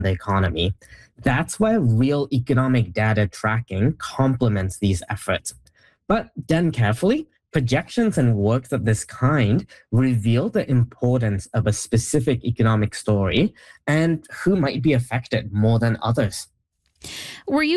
the economy. That's where real economic data tracking complements these efforts. But done carefully, projections and works of this kind reveal the importance of a specific economic story and who might be affected more than others. Were you